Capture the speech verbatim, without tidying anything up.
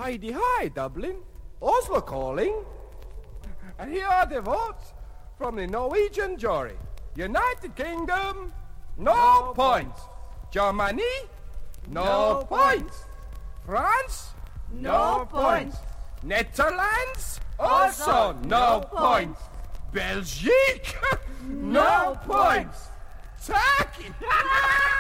Heidi hi, Dublin. Oslo calling. And here are the votes from the Norwegian jury. United Kingdom, no, No points. Germany, no, No points. France, No points. Netherlands, Also also no, no points. Belgique, no, No points. Turkey.